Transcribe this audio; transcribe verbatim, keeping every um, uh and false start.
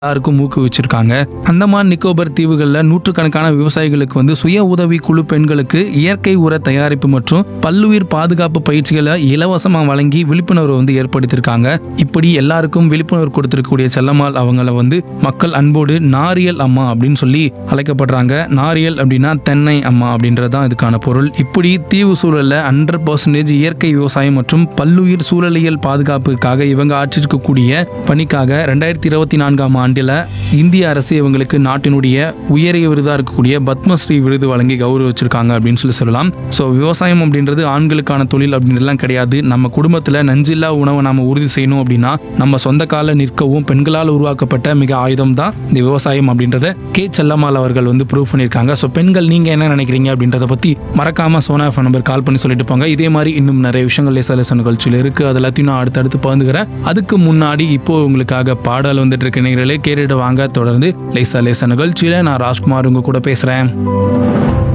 எல்லாருக்கும் ஊக்குவிச்சிருக்காங்க. அந்தமான் நிக்கோபர் தீவுகளில் நூற்றுக்கணக்கான விவசாயிகளுக்கு வந்து சுய உதவி குழு பெண்களுக்கு இயற்கை உர தயாரிப்பு மற்றும் பல்லுயிர் பாதுகாப்பு பயிற்சிகளை இலவசமாக வழங்கி விழிப்புணர்வு வந்து ஏற்படுத்தியிருக்காங்க. இப்படி எல்லாருக்கும் விழிப்புணர்வு கொடுத்திருக்கக்கூடிய செல்லம்மாள் அவங்கள வந்து மக்கள் அன்போடு நாரியல் அம்மா அப்படின்னு சொல்லி அழைக்கப்படுறாங்க. நாரியல் அப்படின்னா தென்னை அம்மா அப்படின்றது தான் இதுக்கான பொருள். இப்படி தீவு சூழல்ல ஹண்ட்ரட் பர்சன்டேஜ் இயற்கை விவசாயம் மற்றும் பல்லுயிர் சூழலியல் பாதுகாப்பிற்காக இவங்க ஆற்றிருக்கக்கூடிய பணிக்காக ரெண்டாயிரத்தி இருபத்தி நான்காம் ஆண்டில் இந்திய அரசு இவங்களுக்கு நாட்டினுடைய உயரிய விருதா இருக்கக்கூடிய பத்மஸ்ரீ விருது வழங்கி கௌரவிச்சிருக்காங்க அப்படின்னு சொல்லி சொல்லலாம். ஸோ விவசாயம் அப்படின்றது ஆண்களுக்கான தொழில் அப்படின்றதுலாம் கிடையாது. நம்ம குடும்பத்தில் நஞ்சில்லா உணவை நாம உறுதி செய்யணும் அப்படின்னா நம்ம சொந்த கால நிற்கவும் பெண்களால் உருவாக்கப்பட்ட மிக ஆயுதம் தான் இந்த விவசாயம் அப்படின்றத கே செல்லம்மாள் அவர்கள் வந்து ப்ரூவ் பண்ணியிருக்காங்க. ஸோ பெண்கள் நீங்க என்ன நினைக்கிறீங்க அப்படின்றத பத்தி மறக்காம சோனா எஃப் நம்பர் கால் பண்ணி சொல்லிட்டு போங்க. இதே மாதிரி இன்னும் நிறைய விஷயங்கள் லேசா லேசா நிகழ்ச்சியில் இருக்கு. அது எல்லாத்தையும் நான் அடுத்தடுத்து பகிர்ந்துக்கிறேன். அதுக்கு முன்னாடி இப்போ உங்களுக்காக பாடல் வந்துட்டு இருக்க நேயர்களே கேட்டுட்டு வாங்க. தொடர்ந்து லேசா லேசா நிகழ்ச்சியில நான் ராஜ்குமார் உங்க கூட பேசுறேன்.